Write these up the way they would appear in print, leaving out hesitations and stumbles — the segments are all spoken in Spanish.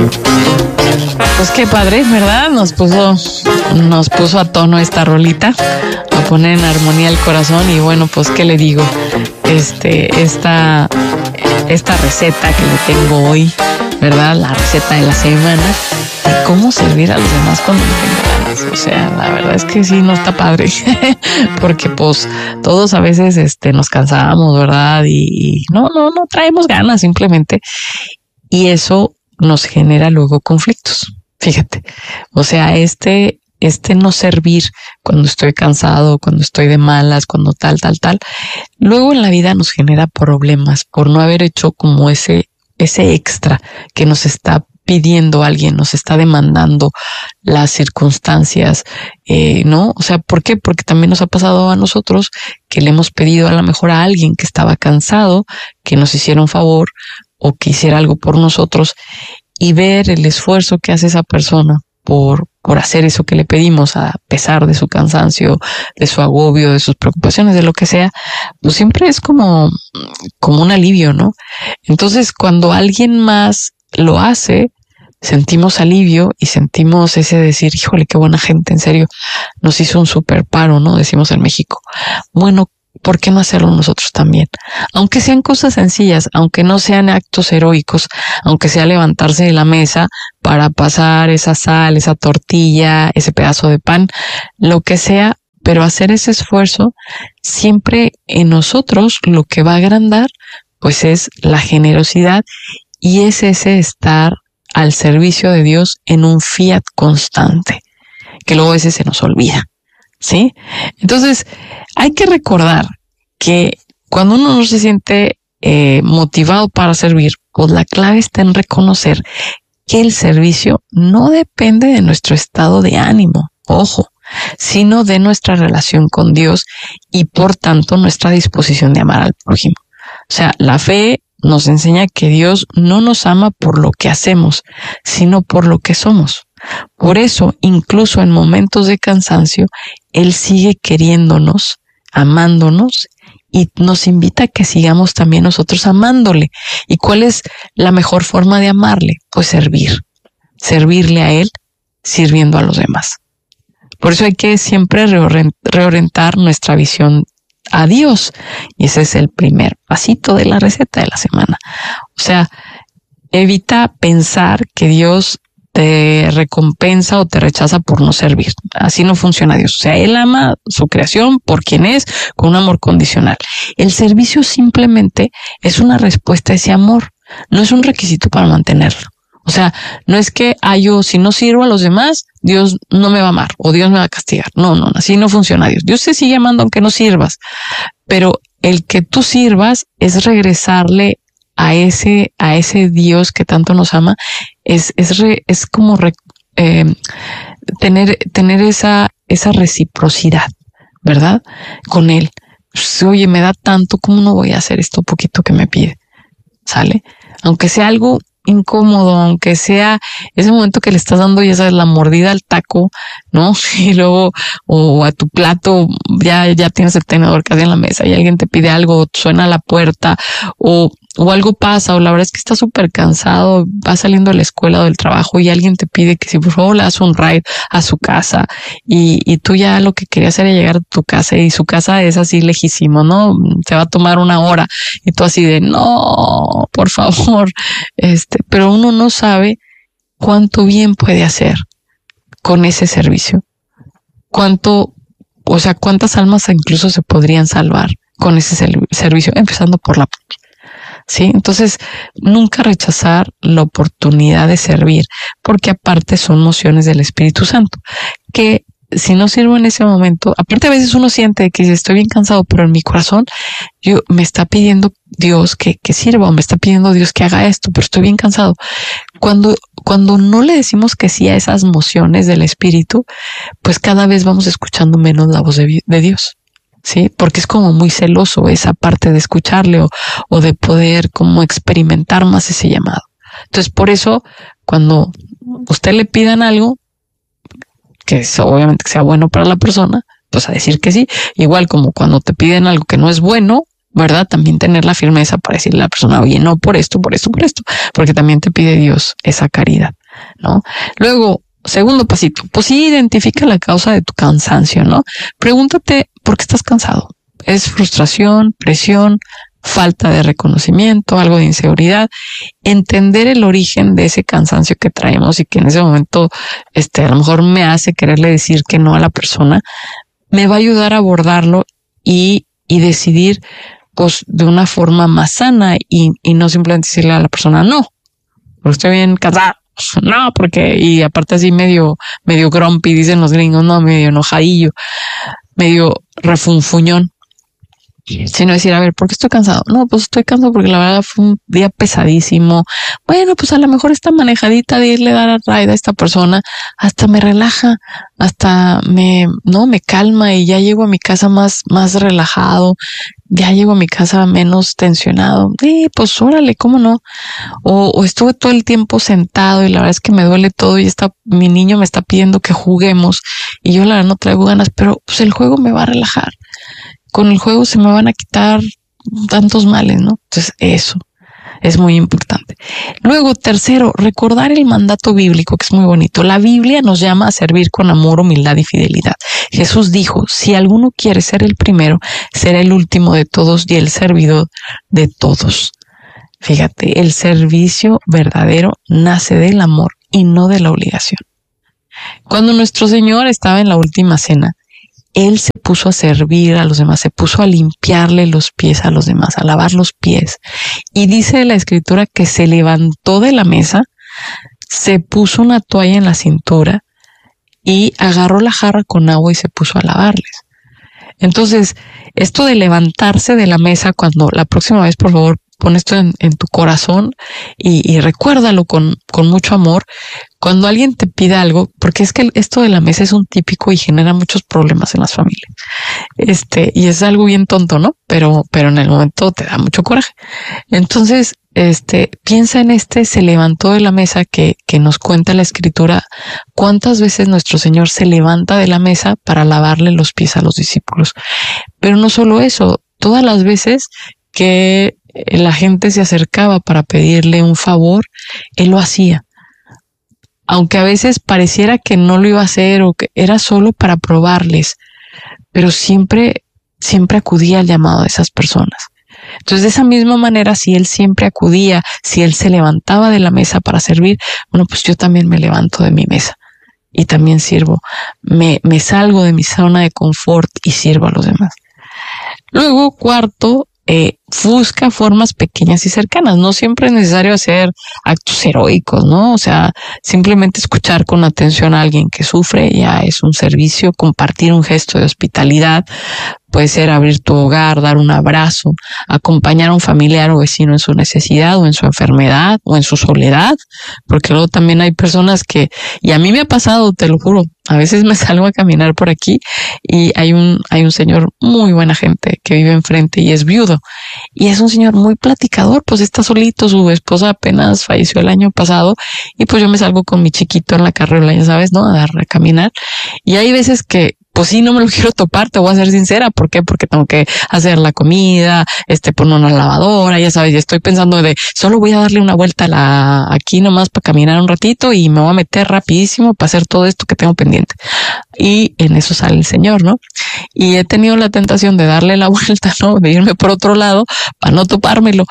Pues qué padre, ¿verdad? Nos puso a tono esta rolita, a poner en armonía el corazón. Y bueno, pues qué le digo, esta receta que le tengo hoy, ¿verdad? La receta de la semana de cómo servir a los demás cuando no tengo ganas. O sea, la verdad es que sí, no está padre, porque pues todos a veces nos cansamos, ¿verdad? Y no traemos ganas simplemente. Y eso nos genera luego conflictos. Fíjate, o sea, no servir cuando estoy cansado, cuando estoy de malas, cuando tal, luego en la vida nos genera problemas por no haber hecho como ese extra que nos está pidiendo alguien, nos está demandando las circunstancias, ¿no? O sea, ¿por qué? Porque también nos ha pasado a nosotros que le hemos pedido a lo mejor a alguien que estaba cansado, que nos hiciera un favor o que hiciera algo por nosotros, y ver el esfuerzo que hace esa persona por hacer eso que le pedimos, a pesar de su cansancio, de su agobio, de sus preocupaciones, de lo que sea, pues siempre es como un alivio, ¿no? Entonces, cuando alguien más lo hace, sentimos alivio y sentimos ese decir, híjole, qué buena gente, en serio, nos hizo un super paro, ¿no? Decimos en México. Bueno, ¿por qué no hacerlo nosotros también? Aunque sean cosas sencillas, aunque no sean actos heroicos, aunque sea levantarse de la mesa para pasar esa sal, esa tortilla, ese pedazo de pan, lo que sea, pero hacer ese esfuerzo, siempre en nosotros lo que va a agrandar, pues es la generosidad, y es ese estar al servicio de Dios en un fiat constante, que luego a veces se nos olvida. ¿Sí? Entonces, hay que recordar que cuando uno no se siente motivado para servir, pues la clave está en reconocer que el servicio no depende de nuestro estado de ánimo, ojo, sino de nuestra relación con Dios y por tanto nuestra disposición de amar al prójimo. O sea, la fe nos enseña que Dios no nos ama por lo que hacemos, sino por lo que somos. Por eso, incluso en momentos de cansancio, Él sigue queriéndonos, amándonos, y nos invita a que sigamos también nosotros amándole. ¿Y cuál es la mejor forma de amarle? Pues servirle a Él, sirviendo a los demás. Por eso hay que siempre reorientar nuestra visión a Dios. Y ese es el primer pasito de la receta de la semana. O sea, evita pensar que Dios te recompensa o te rechaza por no servir. Así no funciona Dios. O sea, Él ama su creación por quien es, con un amor condicional. El servicio simplemente es una respuesta a ese amor. No es un requisito para mantenerlo. O sea, no es que yo, si no sirvo a los demás, Dios no me va a amar o Dios me va a castigar. No, así no funciona Dios. Dios te sigue amando aunque no sirvas. Pero el que tú sirvas es regresarle a ese Dios que tanto nos ama, es como tener esa reciprocidad, ¿verdad? Con Él. Pues, oye, me da tanto, ¿cómo no voy a hacer esto poquito que me pide? ¿Sale? Aunque sea algo incómodo, aunque sea ese momento que le estás dando, ya sabes, la mordida al taco, ¿no? Y luego, o a tu plato, ya tienes el tenedor casi en la mesa y alguien te pide algo, suena la puerta, o algo pasa, o la verdad es que estás súper cansado, vas saliendo de la escuela o del trabajo y alguien te pide que si por favor le das un ride a su casa, y tú ya lo que querías era llegar a tu casa, y su casa es así lejísimo, ¿no? Se va a tomar 1 hora, y tú así de, no, por favor, pero uno no sabe cuánto bien puede hacer con ese servicio, cuántas almas incluso se podrían salvar con ese servicio, empezando por la propia. ¿Sí? Entonces, nunca rechazar la oportunidad de servir, porque aparte son mociones del Espíritu Santo, que si no sirvo en ese momento, aparte a veces uno siente que estoy bien cansado, pero en mi corazón me está pidiendo Dios que sirva, o me está pidiendo Dios que haga esto, pero estoy bien cansado. Cuando no le decimos que sí a esas mociones del Espíritu, pues cada vez vamos escuchando menos la voz de Dios. Sí, porque es como muy celoso esa parte de escucharle o de poder como experimentar más ese llamado. Entonces, por eso, cuando usted le pidan algo, que obviamente que sea bueno para la persona, pues a decir que sí. Igual como cuando te piden algo que no es bueno, ¿verdad? También tener la firmeza para decirle a la persona, oye, no por esto, porque también te pide Dios esa caridad, ¿no? Luego, segundo pasito, pues sí, identifica la causa de tu cansancio, ¿no? Pregúntate por qué estás cansado. ¿Es frustración, presión, falta de reconocimiento, algo de inseguridad? Entender el origen de ese cansancio que traemos y que en ese momento, a lo mejor me hace quererle decir que no a la persona, me va a ayudar a abordarlo y decidir, pues, de una forma más sana y no simplemente decirle a la persona, no, porque estoy bien cansada. No, porque, y aparte así medio grumpy, dicen los gringos, no, medio enojadillo, medio refunfuñón. Sino decir, a ver, ¿por qué estoy cansado? No, pues estoy cansado porque la verdad fue un día pesadísimo. Bueno, pues a lo mejor esta manejadita de irle a dar a ride a esta persona hasta me relaja, hasta me calma y ya llego a mi casa más relajado, ya llego a mi casa menos tensionado. Pues órale, ¿cómo no? O estuve todo el tiempo sentado y la verdad es que me duele todo y mi niño me está pidiendo que juguemos y yo la verdad no traigo ganas, pero pues el juego me va a relajar. Con el juego se me van a quitar tantos males, ¿no? Entonces eso es muy importante. Luego, tercero, recordar el mandato bíblico, que es muy bonito. La Biblia nos llama a servir con amor, humildad y fidelidad. Jesús dijo, si alguno quiere ser el primero, será el último de todos y el servidor de todos. Fíjate, el servicio verdadero nace del amor y no de la obligación. Cuando nuestro Señor estaba en la última cena, Él se puso a servir a los demás, se puso a limpiarle los pies a los demás, a lavar los pies. Y dice la Escritura que se levantó de la mesa, se puso una toalla en la cintura y agarró la jarra con agua y se puso a lavarles. Entonces, esto de levantarse de la mesa, cuando la próxima vez, por favor, pon esto en tu corazón y recuérdalo con mucho amor. Cuando alguien te pida algo, porque es que esto de la mesa es un típico y genera muchos problemas en las familias. Y es algo bien tonto, ¿no? Pero en el momento te da mucho coraje. Entonces, piensa en se levantó de la mesa que nos cuenta la Escritura. ¿Cuántas veces nuestro Señor se levanta de la mesa para lavarle los pies a los discípulos? Pero no solo eso, todas las veces que la gente se acercaba para pedirle un favor, Él lo hacía. Aunque a veces pareciera que no lo iba a hacer o que era solo para probarles, pero siempre acudía al llamado de esas personas. Entonces, de esa misma manera, si Él siempre acudía, si Él se levantaba de la mesa para servir, bueno, pues yo también me levanto de mi mesa y también sirvo. Me salgo de mi zona de confort y sirvo a los demás. Luego, cuarto, busca formas pequeñas y cercanas. No siempre es necesario hacer actos heroicos, ¿no? O sea, simplemente escuchar con atención a alguien que sufre ya es un servicio. Compartir un gesto de hospitalidad puede ser abrir tu hogar, dar un abrazo, acompañar a un familiar o vecino en su necesidad o en su enfermedad o en su soledad, porque luego también hay personas y a mí me ha pasado, te lo juro, a veces me salgo a caminar por aquí y hay un señor muy buena gente que vive enfrente y es viudo y es un señor muy platicador, pues está solito, su esposa apenas falleció el año pasado y pues yo me salgo con mi chiquito en la carriola, ya sabes, ¿no? A caminar y hay veces que pues sí, no me lo quiero topar, te voy a ser sincera. ¿Por qué? Porque tengo que hacer la comida, poner una lavadora, ya sabes, ya estoy pensando solo voy a darle una vuelta aquí nomás para caminar un ratito y me voy a meter rapidísimo para hacer todo esto que tengo pendiente. Y en eso sale el Señor, ¿no? Y he tenido la tentación de darle la vuelta, ¿no? De irme por otro lado para no topármelo,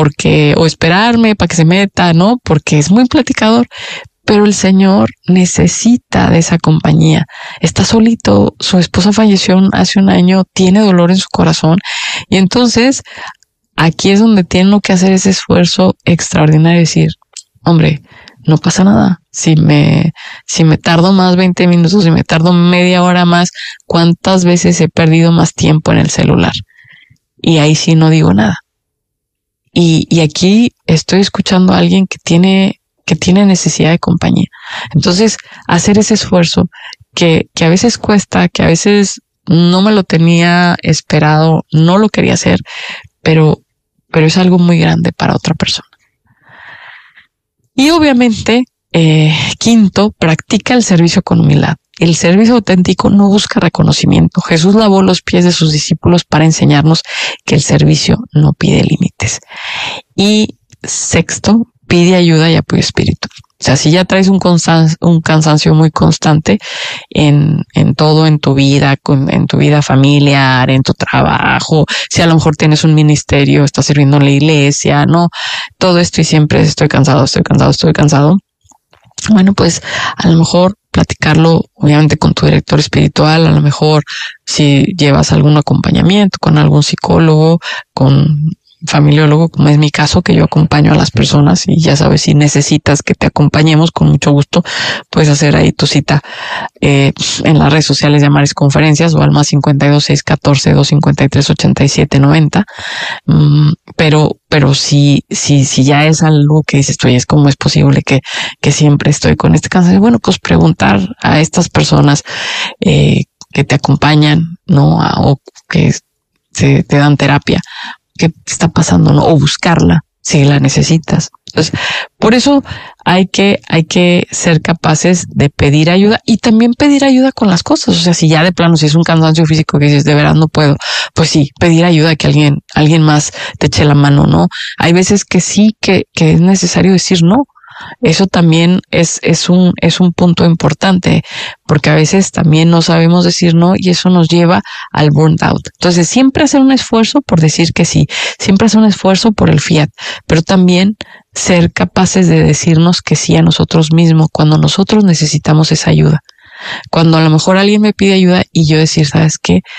o esperarme para que se meta, ¿no? Porque es muy platicador. Pero el Señor necesita de esa compañía. Está solito, su esposa falleció hace un año, tiene dolor en su corazón. Y entonces, aquí es donde tienen que hacer ese esfuerzo extraordinario y decir, hombre, no pasa nada. Si me tardo más 20 minutos, si me tardo media hora más, ¿cuántas veces he perdido más tiempo en el celular? Y ahí sí no digo nada. Y aquí estoy escuchando a alguien que tiene necesidad de compañía. Entonces, hacer ese esfuerzo que a veces cuesta, que a veces no me lo tenía esperado, no lo quería hacer, pero es algo muy grande para otra persona. Y obviamente, quinto, practica el servicio con humildad. el servicio auténtico no busca reconocimiento. Jesús lavó los pies de sus discípulos para enseñarnos que el servicio no pide límites. Y sexto, pide ayuda y apoyo espiritual. O sea, si ya traes un cansancio muy constante en todo, en tu vida, en tu vida familiar, en tu trabajo, si a lo mejor tienes un ministerio, estás sirviendo en la iglesia, ¿no? Todo esto y siempre estoy cansado. Bueno, pues a lo mejor platicarlo obviamente con tu director espiritual, a lo mejor si llevas algún acompañamiento con algún psicólogo, con familiólogo, como es mi caso, que yo acompaño a las personas, y ya sabes, si necesitas que te acompañemos, con mucho gusto puedes hacer ahí tu cita en las redes sociales de Amaris Conferencias o al más 52-614-253-8790. Pero si ya es algo que dices, oye, es como es posible que siempre estoy con este cansancio, bueno, pues preguntar a estas personas que te acompañan, ¿no? O que te dan terapia, qué está pasando, ¿no? O buscarla si la necesitas. Entonces, por eso hay que ser capaces de pedir ayuda, y también pedir ayuda con las cosas. O sea, si ya de plano, si es un cansancio físico que dices, de veras no puedo, pues sí, pedir ayuda, que alguien más te eche la mano, ¿no? Hay veces que sí, que es necesario decir no. Eso también es un punto importante, porque a veces también no sabemos decir no, y eso nos lleva al burnt out. Entonces, siempre hacer un esfuerzo por decir que sí, siempre hacer un esfuerzo por el fiat, pero también ser capaces de decirnos que sí a nosotros mismos cuando nosotros necesitamos esa ayuda. Cuando a lo mejor alguien me pide ayuda y yo decir, ¿sabes qué?